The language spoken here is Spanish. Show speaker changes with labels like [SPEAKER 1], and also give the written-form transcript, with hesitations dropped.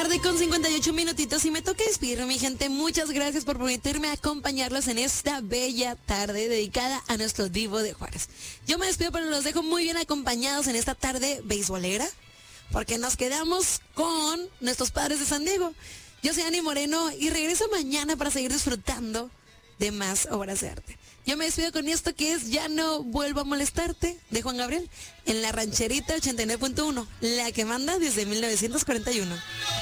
[SPEAKER 1] tarde con 58 minutitos y me toca despedirme, mi gente. Muchas gracias por permitirme acompañarlos en esta bella tarde dedicada a nuestro Divo de Juárez. Yo me despido, pero los dejo muy bien acompañados en esta tarde beisbolera, porque nos quedamos con nuestros Padres de San Diego. Yo soy Ani Moreno y regreso mañana para seguir disfrutando de más obras de arte. Yo me despido con esto que es Ya no vuelvo a molestarte, de Juan Gabriel, en la rancherita 89.1, la que manda desde 1941.